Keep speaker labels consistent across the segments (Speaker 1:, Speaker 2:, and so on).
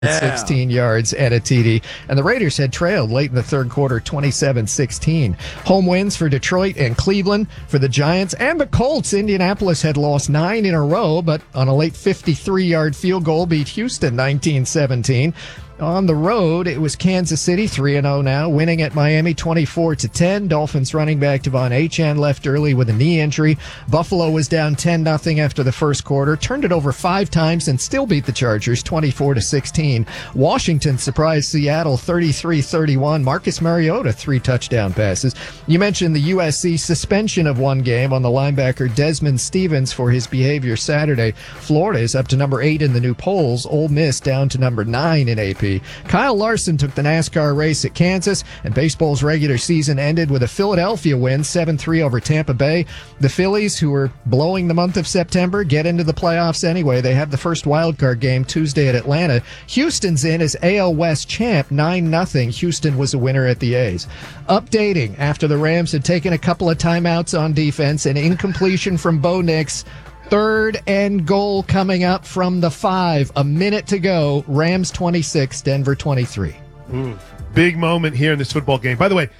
Speaker 1: 16 yards and a TD. And the Raiders had trailed late in the third quarter, 27-16. Home wins for Detroit and Cleveland. For the Giants and the Colts, Indianapolis had lost 9 in a row, but on a late 53-yard field goal beat Houston 19-17. On the road, it was Kansas City, 3-0 now, winning at Miami 24-10. Dolphins running back Devon Achane left early with a knee injury. Buffalo was down 10-0 after the first quarter, turned it over 5 times and still beat the Chargers 24-16. Washington surprised Seattle 33-31. Marcus Mariota, 3 touchdown passes. You mentioned the USC suspension of 1 game on the linebacker Desmond Stevens for his behavior Saturday. Florida is up to number 8 in the new polls. Ole Miss down to number 9 in AP. Kyle Larson took the NASCAR race at Kansas, and baseball's regular season ended with a Philadelphia win, 7-3 over Tampa Bay. The Phillies, who were blowing the month of September, get into the playoffs anyway. They have the first wildcard game Tuesday at Atlanta. Houston's in as AL West champ, 9-0. Houston was a winner at the A's. Updating after the Rams had taken a couple of timeouts on defense, an incompletion from Bo Nix. 3rd and goal coming up from the 5. A minute to go. Rams 26, Denver 23.
Speaker 2: Big moment here in this football game. By the way,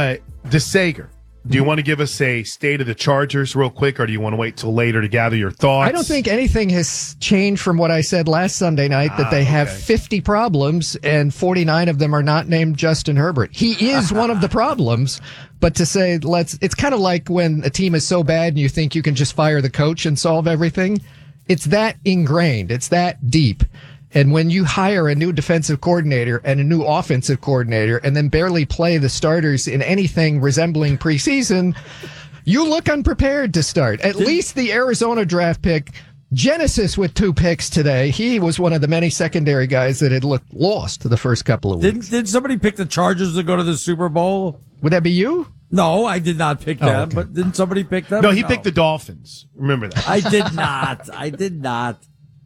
Speaker 2: DeSager, do you want to give us a state of the Chargers real quick, or do you want to wait till later to gather your thoughts?
Speaker 1: I don't think anything has changed from what I said last Sunday night, that they have 50 problems and 49 of them are not named Justin Herbert. He is one of the problems. But to say, it's kind of like when a team is so bad and you think you can just fire the coach and solve everything. It's that ingrained. It's that deep. And when you hire a new defensive coordinator and a new offensive coordinator and then barely play the starters in anything resembling preseason, you look unprepared to start. At least the Arizona draft pick, Genesis with 2 picks today. He was one of the many secondary guys that had looked lost the first couple of weeks.
Speaker 3: Did somebody pick the Chargers to go to the Super Bowl?
Speaker 1: Would that be you?
Speaker 3: No, I did not pick them,
Speaker 1: okay.
Speaker 3: But didn't somebody pick them?
Speaker 2: No, he picked the Dolphins. Remember that.
Speaker 3: I did not. I did not.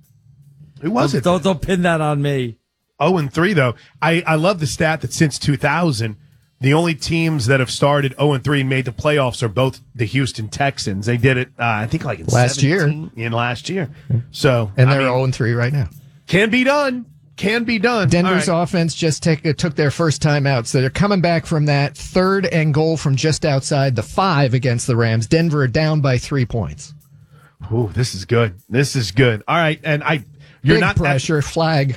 Speaker 2: Who was it?
Speaker 3: Don't pin that on me.
Speaker 2: 0-3, though. I love the stat that since 2000, the only teams that have started 0-3 and made the playoffs are both the Houston Texans. They did it, I think, like in
Speaker 1: last year.
Speaker 2: Last year. So,
Speaker 1: and they're 0-3 right now.
Speaker 2: Can be done. Can be done.
Speaker 1: Denver's offense just took their first time out, so they're coming back from that. 3rd and goal from just outside the 5 against the Rams. Denver are down by 3 points.
Speaker 2: Ooh, this is good. This is good. All right, and you're
Speaker 1: Big
Speaker 2: not
Speaker 1: pressure flag.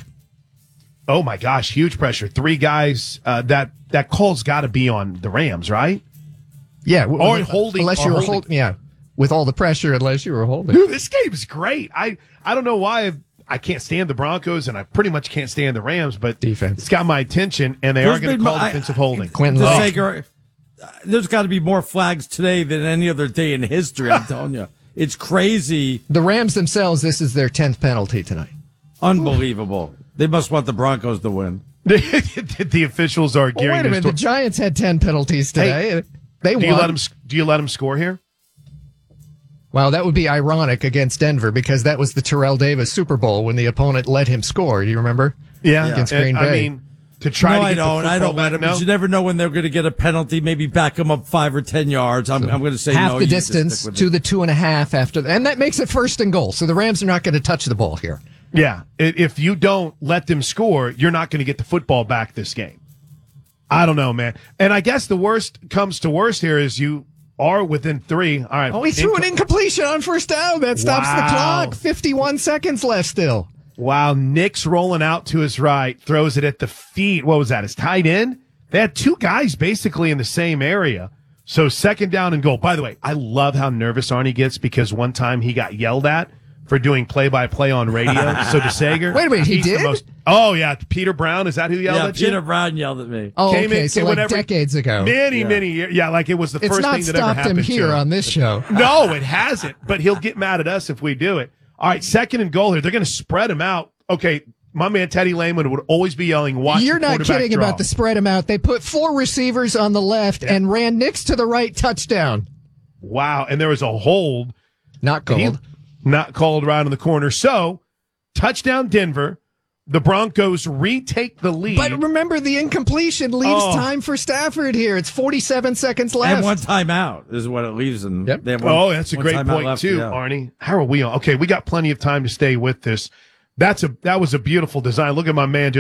Speaker 2: Oh my gosh, huge pressure. 3 guys. That call's got to be on the Rams, right?
Speaker 1: Yeah,
Speaker 2: or holding.
Speaker 1: Unless you were holding. Yeah, with all the pressure, unless you were holding.
Speaker 2: Dude, this game is great. I don't know why I can't stand the Broncos, and I pretty much can't stand the Rams, but
Speaker 1: defense.
Speaker 2: It's got my attention, and they are going to call defensive holding.
Speaker 3: There's got to be more flags today than any other day in history, I'm telling you. It's crazy.
Speaker 1: The Rams themselves, this is their 10th penalty tonight.
Speaker 3: Unbelievable. They must want the Broncos to win.
Speaker 2: The officials are gearing.
Speaker 1: Wait a minute. The Giants had 10 penalties today.
Speaker 2: Hey,
Speaker 1: they won.
Speaker 2: Do you let them score here?
Speaker 1: Wow, that would be ironic against Denver because that was the Terrell Davis Super Bowl when the opponent let him score. Do you remember?
Speaker 2: Yeah,
Speaker 1: against Green Bay.
Speaker 2: I mean, to try to get
Speaker 3: I don't let him. But you never know when they're going to get a penalty. Maybe back them up 5 or 10 yards. I'm going to say
Speaker 1: half
Speaker 3: no.
Speaker 1: The distance to the 2.5 after, and that makes it 1st and goal. So the Rams are not going to touch the ball here.
Speaker 2: Yeah, if you don't let them score, you're not going to get the football back this game. I don't know, man. And I guess the worst comes to worst here is you are within 3. All right.
Speaker 1: Oh, he threw an incompletion on 1st down. That stops the clock. 51 seconds left still.
Speaker 2: Wow. Nick's rolling out to his right, throws it at the feet. What was that? His tight end? They had 2 guys basically in the same area. So 2nd down and goal. By the way, I love how nervous Arnie gets because one time he got yelled at for doing play-by-play on radio. So DeSager.
Speaker 1: Wait a minute, he did?
Speaker 2: Oh, yeah. Peter Brown, is that who yelled at you?
Speaker 3: Peter Brown yelled at me.
Speaker 1: Oh, okay, so like decades ago.
Speaker 2: Many years. Yeah, like it was the first thing that ever happened to him.
Speaker 1: It's not stopped him here on this show.
Speaker 2: No, it hasn't, but he'll get mad at us if we do it. All right, 2nd and goal here. They're going to spread him out. Okay, my man Teddy Lehman would always be yelling, watch
Speaker 1: You're
Speaker 2: the
Speaker 1: not kidding
Speaker 2: draw.
Speaker 1: about the spread him out. They put 4 receivers on the left and ran Nix to the right, touchdown.
Speaker 2: Wow, and there was a hold.
Speaker 1: Not called.
Speaker 2: Not called right in the corner. So, touchdown Denver. The Broncos retake the lead.
Speaker 1: But remember, the incompletion leaves time for Stafford here. It's 47 seconds left.
Speaker 3: And 1 timeout is what it leaves them.
Speaker 1: Yep.
Speaker 2: That's a great point, too, Arnie. How are we on? Okay, we got plenty of time to stay with this. That was a beautiful design. Look at my man